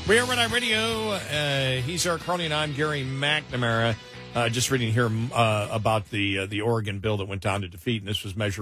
We are Red Eye Radio. He's Eric Carney, and I'm Gary McNamara. Just reading here about the Oregon bill that went down to defeat, and this was Measure